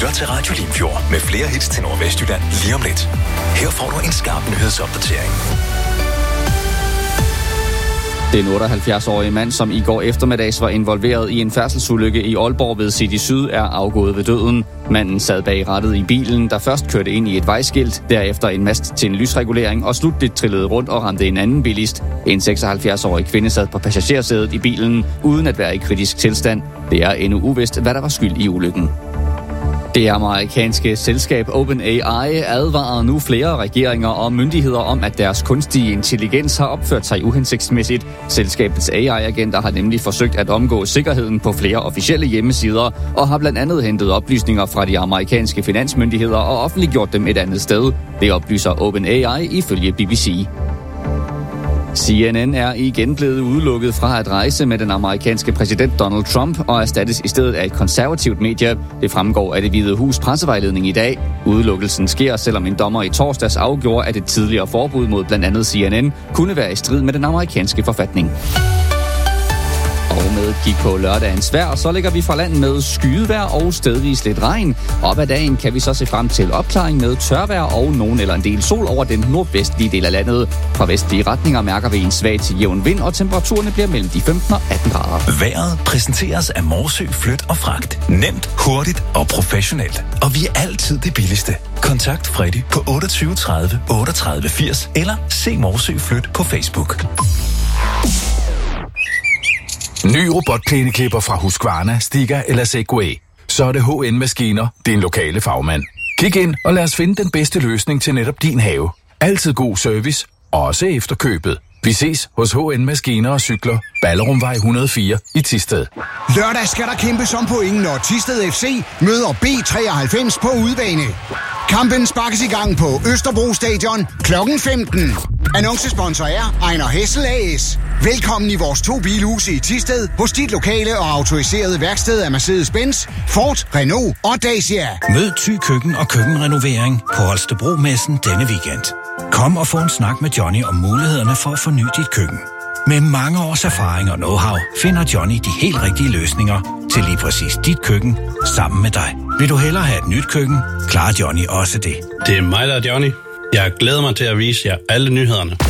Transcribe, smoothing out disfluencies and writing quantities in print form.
lytter til Radio Limfjord med flere hits til Nordvestjylland lige om lidt. Her får du en skarp nyhedsopdatering. Den 78-årige mand, som i går eftermiddags var involveret i en færdselsulykke i Aalborg ved City Syd, er afgået ved døden. Manden sad bag rattet i bilen, der først kørte ind i et vejskilt, derefter en mast til en lysregulering og slutligt trillede rundt og ramte en anden bilist. En 76-årig kvinde sad på passagersædet i bilen, uden at være i kritisk tilstand. Det er endnu uvist, hvad der var skyld i ulykken. Det amerikanske selskab OpenAI advarer nu flere regeringer og myndigheder om, at deres kunstige intelligens har opført sig uhensigtsmæssigt. Selskabets AI-agenter har nemlig forsøgt at omgå sikkerheden på flere officielle hjemmesider og har blandt andet hentet oplysninger fra de amerikanske finansmyndigheder og offentliggjort dem et andet sted. Det oplyser OpenAI ifølge BBC. CNN er igen blevet udelukket fra at rejse med den amerikanske præsident Donald Trump og erstattes i stedet af et konservativt medie. Det fremgår af Det Hvide Hus pressevejledning i dag. Udelukkelsen sker, selvom en dommer i torsdags afgjorde, at et tidligere forbud mod blandt andet CNN kunne være i strid med den amerikanske forfatning. Og med et kig på lørdagens vejr, så ligger vi fra land med skydevejr og stedvis lidt regn. Op ad dagen kan vi så se frem til opklaring med tørvejr og nogen eller en del sol over den nordvestlige del af landet. Fra vestlige retninger mærker vi en svag til jævn vind, og temperaturerne bliver mellem de 15 og 18 grader. Vejret præsenteres af Morsø Flyt og Fragt. Nemt, hurtigt og professionelt. Og vi er altid det billigste. Kontakt Freddy på 28 30 38 80 eller se Morsø Flyt på Facebook. Ny robotplæneklipper fra Husqvarna, Stiga eller Segway. Så er det HN-maskiner, din lokale fagmand. Kig ind og lad os finde den bedste løsning til netop din have. Altid god service, også efter købet. Vi ses hos HN Maskiner og Cykler, Ballerumvej 104 i Thisted. Lørdag skal der kæmpes om point, når Thisted FC møder B93 på udebane. Kampen sparkes i gang på Østerbro Stadion kl. 15. Annoncesponsor er Ejner Hessel AS. Velkommen i vores 2 bilhuse i Thisted hos dit lokale og autoriserede værksted af Mercedes-Benz, Ford, Renault og Dacia. Mød Thy Køkken og køkkenrenovering på Holstebro-messen denne weekend. Kom og få en snak med Johnny om mulighederne for at forny dit køkken. Med mange års erfaring og know-how finder Johnny de helt rigtige løsninger til lige præcis dit køkken sammen med dig. Vil du hellere have et nyt køkken, klarer Johnny også det. Det er mig, der er Johnny. Jeg glæder mig til at vise jer alle nyhederne.